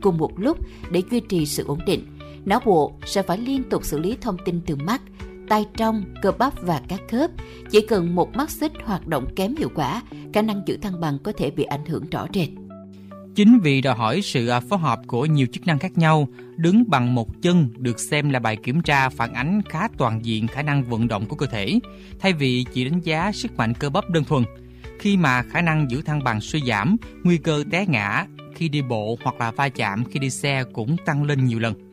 cùng một lúc để duy trì sự ổn định. Não bộ sẽ phải liên tục xử lý thông tin từ mắt, tay trong, cơ bắp và các khớp. Chỉ cần một mắt xích hoạt động kém hiệu quả, khả năng giữ thăng bằng có thể bị ảnh hưởng rõ rệt. Chính vì đòi hỏi sự phối hợp của nhiều chức năng khác nhau, đứng bằng một chân được xem là bài kiểm tra phản ánh khá toàn diện khả năng vận động của cơ thể, thay vì chỉ đánh giá sức mạnh cơ bắp đơn thuần. Khi mà khả năng giữ thăng bằng suy giảm, nguy cơ té ngã khi đi bộ hoặc là va chạm khi đi xe cũng tăng lên nhiều lần.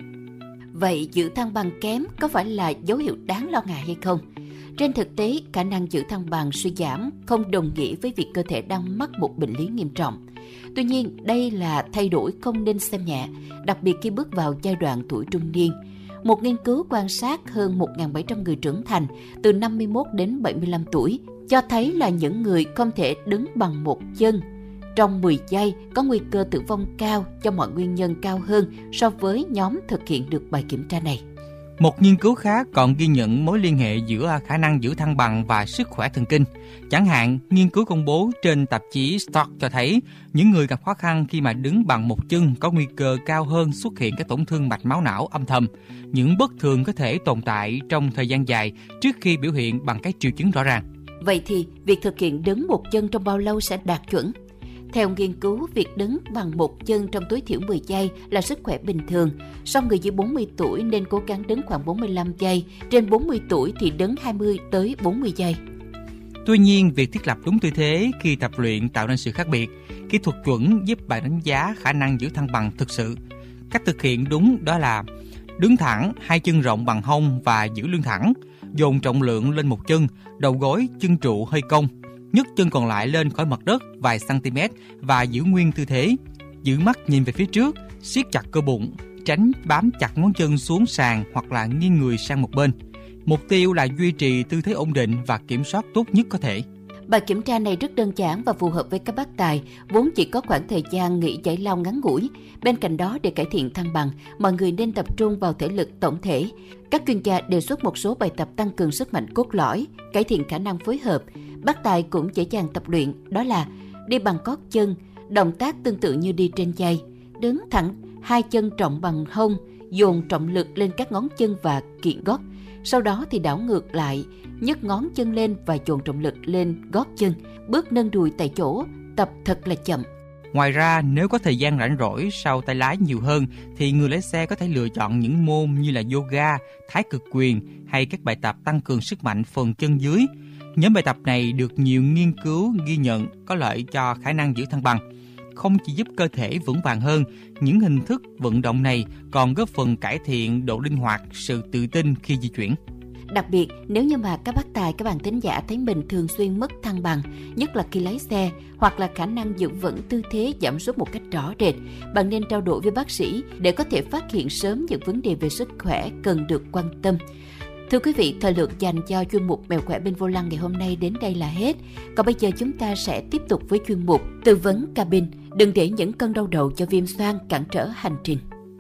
Vậy giữ thăng bằng kém có phải là dấu hiệu đáng lo ngại hay không? Trên thực tế, khả năng giữ thăng bằng suy giảm không đồng nghĩa với việc cơ thể đang mắc một bệnh lý nghiêm trọng. Tuy nhiên, đây là thay đổi không nên xem nhẹ, đặc biệt khi bước vào giai đoạn tuổi trung niên. Một nghiên cứu quan sát hơn 1.700 người trưởng thành từ 51 đến 75 tuổi cho thấy là những người không thể đứng bằng một chân trong 10 giây có nguy cơ tử vong cao cho mọi nguyên nhân cao hơn so với nhóm thực hiện được bài kiểm tra này. Một nghiên cứu khác còn ghi nhận mối liên hệ giữa khả năng giữ thăng bằng và sức khỏe thần kinh. Chẳng hạn, nghiên cứu công bố trên tạp chí Stock cho thấy những người gặp khó khăn khi mà đứng bằng một chân có nguy cơ cao hơn xuất hiện các tổn thương mạch máu não âm thầm. Những bất thường có thể tồn tại trong thời gian dài trước khi biểu hiện bằng các triệu chứng rõ ràng. Vậy thì, việc thực hiện đứng một chân trong bao lâu sẽ đạt chuẩn? Theo nghiên cứu, việc đứng bằng một chân trong tối thiểu 10 giây là sức khỏe bình thường. Song người dưới 40 tuổi nên cố gắng đứng khoảng 45 giây, trên 40 tuổi thì đứng 20 tới 40 giây. Tuy nhiên, việc thiết lập đúng tư thế khi tập luyện tạo nên sự khác biệt. Kỹ thuật chuẩn giúp bạn đánh giá khả năng giữ thăng bằng thực sự. Cách thực hiện đúng đó là đứng thẳng, hai chân rộng bằng hông và giữ lưng thẳng, dồn trọng lượng lên một chân, đầu gối, chân trụ hơi cong, nhấc chân còn lại lên khỏi mặt đất vài cm và giữ nguyên tư thế. Giữ mắt nhìn về phía trước, siết chặt cơ bụng, tránh bám chặt ngón chân xuống sàn hoặc là nghiêng người sang một bên. Mục tiêu là duy trì tư thế ổn định và kiểm soát tốt nhất có thể. Bài kiểm tra này rất đơn giản và phù hợp với các bác tài, vốn chỉ có khoảng thời gian nghỉ giải lao ngắn ngủi. Bên cạnh đó, để cải thiện thăng bằng, mọi người nên tập trung vào thể lực tổng thể. Các chuyên gia đề xuất một số bài tập tăng cường sức mạnh cốt lõi, cải thiện khả năng phối hợp. Bác tài cũng dễ dàng tập luyện, đó là đi bằng gót chân, động tác tương tự như đi trên giày, đứng thẳng, hai chân trọng bằng hông, dồn trọng lực lên các ngón chân và kiện gót. Sau đó thì đảo ngược lại, nhấc ngón chân lên và dồn trọng lực lên gót chân, bước nâng đùi tại chỗ, tập thật là chậm. Ngoài ra, nếu có thời gian rảnh rỗi sau tay lái nhiều hơn, thì người lái xe có thể lựa chọn những môn như là yoga, thái cực quyền hay các bài tập tăng cường sức mạnh phần chân dưới. Nhóm bài tập này được nhiều nghiên cứu ghi nhận có lợi cho khả năng giữ thăng bằng. Không chỉ giúp cơ thể vững vàng hơn, những hình thức vận động này còn góp phần cải thiện độ linh hoạt, sự tự tin khi di chuyển. Đặc biệt, nếu như mà các bác tài, các bạn thính giả thấy mình thường xuyên mất thăng bằng, nhất là khi lái xe, hoặc là khả năng giữ vững tư thế giảm sút một cách rõ rệt, bạn nên trao đổi với bác sĩ để có thể phát hiện sớm những vấn đề về sức khỏe cần được quan tâm. Thưa quý vị, thời lượng dành cho chuyên mục Mèo khỏe bên vô lăng ngày hôm nay đến đây là hết. Còn bây giờ chúng ta sẽ tiếp tục với chuyên mục tư vấn cabin. Đừng để những cơn đau đầu do viêm xoang cản trở hành trình.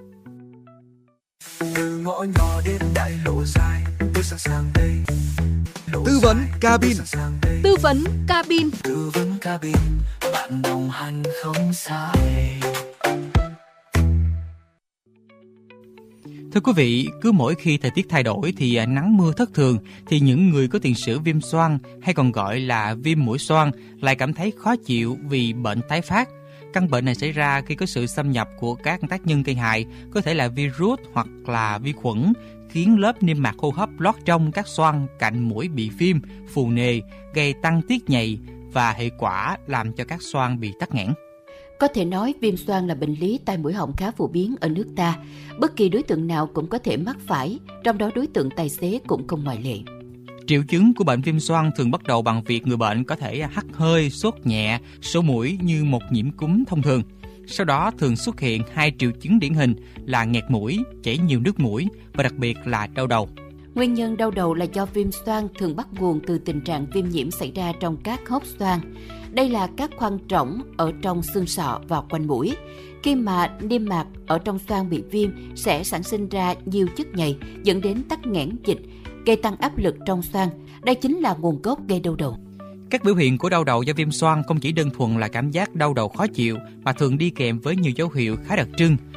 Từ ngõ nhỏ đến đại lộ dài, tôi sẵn sàng đây. Tư vấn cabin. Tư vấn cabin. Tư vấn cabin, bạn đồng hành không sai. Thưa quý vị, cứ mỗi khi thời tiết thay đổi thì nắng mưa thất thường thì những người có tiền sử viêm xoang hay còn gọi là viêm mũi xoang lại cảm thấy khó chịu vì bệnh tái phát. Căn bệnh này xảy ra khi có sự xâm nhập của các tác nhân gây hại, có thể là virus hoặc là vi khuẩn, khiến lớp niêm mạc hô hấp lót trong các xoang cạnh mũi bị viêm, phù nề, gây tăng tiết nhầy và hệ quả làm cho các xoang bị tắc nghẽn. Có thể nói viêm xoang là bệnh lý tai mũi họng khá phổ biến ở nước ta. Bất kỳ đối tượng nào cũng có thể mắc phải, trong đó đối tượng tài xế cũng không ngoại lệ. Triệu chứng của bệnh viêm xoang thường bắt đầu bằng việc người bệnh có thể hắt hơi, sốt nhẹ, sổ mũi như một nhiễm cúm thông thường. Sau đó thường xuất hiện hai triệu chứng điển hình là nghẹt mũi, chảy nhiều nước mũi và đặc biệt là đau đầu. Nguyên nhân đau đầu là do viêm xoang thường bắt nguồn từ tình trạng viêm nhiễm xảy ra trong các hốc xoang. Đây là các khoang trống ở trong xương sọ và quanh mũi. Khi mà niêm mạc ở trong xoang bị viêm sẽ sản sinh ra nhiều chất nhầy dẫn đến tắc nghẽn dịch, gây tăng áp lực trong xoang. Đây chính là nguồn gốc gây đau đầu. Các biểu hiện của đau đầu do viêm xoang không chỉ đơn thuần là cảm giác đau đầu khó chịu mà thường đi kèm với nhiều dấu hiệu khá đặc trưng